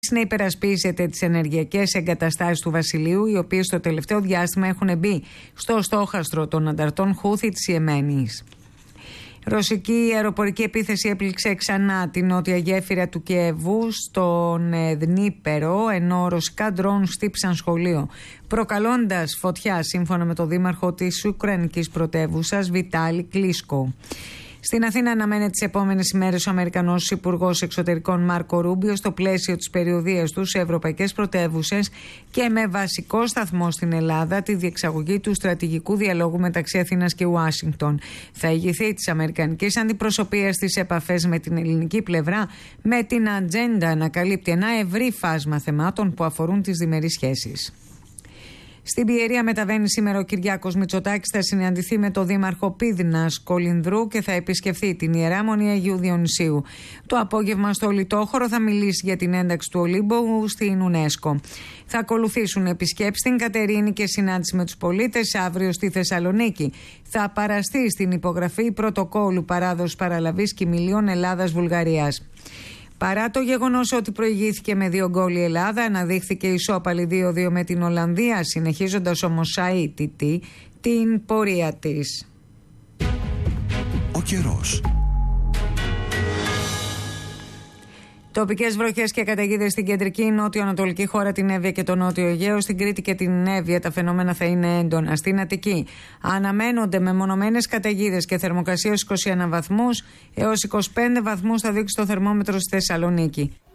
να υπερασπίζεται τις ενεργειακές εγκαταστάσεις του Βασιλείου, οι οποίες στο τελευταίο διάστημα έχουν μπει στο στόχαστρο των ανταρτών Χούθη της Ιεμένης. Ρωσική αεροπορική επίθεση έπληξε ξανά την νότια γέφυρα του Κιεβού στον Δνίπερο, ενώ ρωσικά ντρόουν χτύπησαν σχολείο, προκαλώντας φωτιά, σύμφωνα με τον δήμαρχο της Ουκρανικής πρωτεύουσας Βιτάλη Κλίσκο. Στην Αθήνα αναμένεται τις επόμενες ημέρες ο Αμερικανός Υπουργός Εξωτερικών Μάρκο Ρούμπιο στο πλαίσιο της περιοδείας του σε ευρωπαϊκές πρωτεύουσες και με βασικό σταθμό στην Ελλάδα τη διεξαγωγή του στρατηγικού διαλόγου μεταξύ Αθήνας και Ουάσιγκτον. Θα ηγηθεί της αμερικανικής αντιπροσωπείας στις επαφές με την ελληνική πλευρά, με την ατζέντα να καλύπτει ένα ευρύ φάσμα θεμάτων που αφορούν τις διμερείς σχέσεις. Στην Πιερία μεταβαίνει σήμερα ο Κυριάκος Μητσοτάκης, θα συναντηθεί με τον Δήμαρχο Πύδνας Κολυνδρού και θα επισκεφθεί την Ιερά Μονή Αγίου Διονυσίου. Το απόγευμα στο Λιτόχωρο θα μιλήσει για την ένταξη του Ολύμπου στην UNESCO. Θα ακολουθήσουν επισκέψεις στην Κατερίνη και συνάντηση με τους πολίτες αύριο στη Θεσσαλονίκη. Θα παραστεί στην υπογραφή πρωτοκόλου παράδοσης παραλαβής κοιμηλίων Ελλάδας-Βουλγαρίας. Παρά το γεγονός ότι προηγήθηκε με 2 γκολ η Ελλάδα, αναδείχθηκε ισόπαλη 2-2 με την Ολλανδία, συνεχίζοντας όμως αίτητη την πορεία της. Ο καιρός. Τοπικές βροχές και καταιγίδες στην κεντρική νότιο-ανατολική χώρα, την Εύβοια και το Νότιο Αιγαίο. Στην Κρήτη και την Εύβοια τα φαινόμενα θα είναι έντονα. Στην Αττική αναμένονται μεμονωμένες καταιγίδες και θερμοκρασία 21 βαθμούς έως 25 βαθμούς θα δείξει το θερμόμετρο στη Θεσσαλονίκη.